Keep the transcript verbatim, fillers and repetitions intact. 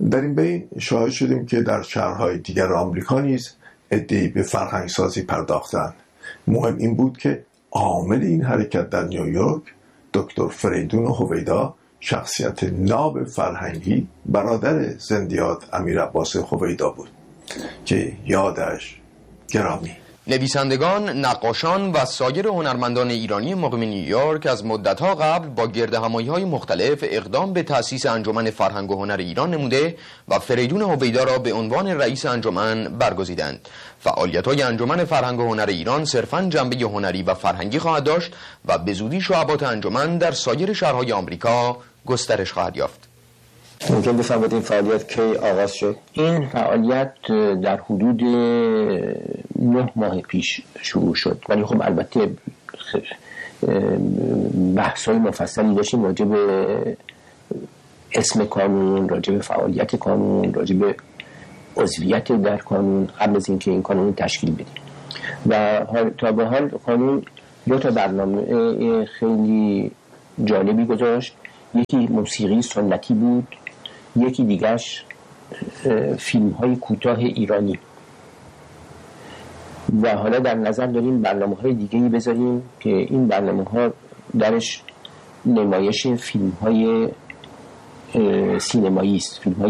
در این بین شاهد شدیم که در شهرهای دیگر آمریکا نیز عده‌ای به فرهنگسازی پرداختند. مهم این بود که عامل این حرکت در نیویورک دکتر فریدون هویدا، شخصیت ناب فرهنگی برادر زندیات امیر عباس هویدا بود که یادش گرامی. نویسندگان، نقاشان و سایر هنرمندان ایرانی مقیم نیویورک از مدت‌ها قبل با گردهمایی‌های مختلف اقدام به تأسیس انجمن فرهنگ و هنر ایران نموده و فریدون هویدا را به عنوان رئیس انجمن برگزیدند. فعالیت‌های انجمن فرهنگ و هنر ایران صرفاً جنبه هنری و فرهنگی خواهد داشت و به زودی شعبات انجمن در سایر شهرهای آمریکا گسترش خواهد یافت. ممکن بفرمایید این فعالیت کی آغاز شد؟ این فعالیت در حدود نه ماه پیش شروع شد، ولی خب البته بحث‌های مفصلی داشتیم راجع به اسم کانون، راجع به فعالیت کانون، راجع به عضویت در کانون قبل از اینکه این کانون تشکیل بدیم. و تا به حال کانون دو تا برنامه خیلی جالبی گذاشت. یکی موسیقی سنتی بود، یکی دیگرش فیلم های کوتاه ایرانی. و حالا در نظر داریم برنامه های دیگه‌ای بذاریم که این برنامه ها درش نمایش فیلم های سینمایی است، فیلم های